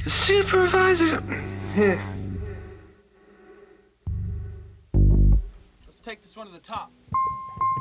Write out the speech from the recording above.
The supervisor. Yeah. Let's take this one to the top.